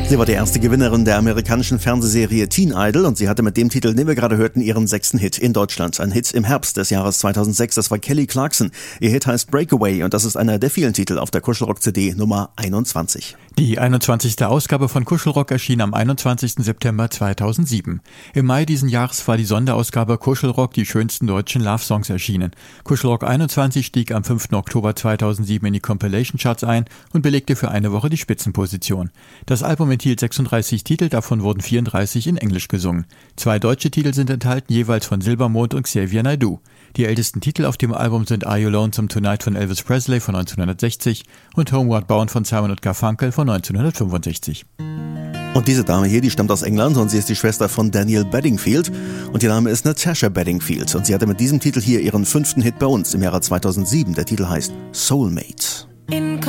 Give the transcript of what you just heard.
Sie war die erste Gewinnerin der amerikanischen Fernsehserie Teen Idol und sie hatte mit dem Titel, den wir gerade hörten, ihren 6. Hit in Deutschland. Ein Hit im Herbst des Jahres 2006, das war Kelly Clarkson. Ihr Hit heißt Breakaway und das ist einer der vielen Titel auf der Kuschelrock-CD Nummer 21. Die 21. Ausgabe von Kuschelrock erschien am 21. September 2007. Im Mai diesen Jahres war die Sonderausgabe Kuschelrock, die schönsten deutschen Love-Songs erschienen. Kuschelrock 21 stieg am 5. Oktober 2007 in die Compilation-Charts ein und belegte für eine Woche die Spitzenposition. Das Album enthielt 36 Titel, davon wurden 34 in Englisch gesungen. 2 deutsche Titel sind enthalten, jeweils von Silbermond und Xavier Naidoo. Die ältesten Titel auf dem Album sind Are You Lonesome Tonight von Elvis Presley von 1960 und Homeward Bound von Simon & Garfunkel von 1965. Und diese Dame hier, die stammt aus England und sie ist die Schwester von Daniel Bedingfield und ihr Name ist Natasha Bedingfield und sie hatte mit diesem Titel hier ihren 5. Hit bei uns im Jahre 2007. Der Titel heißt Soulmate.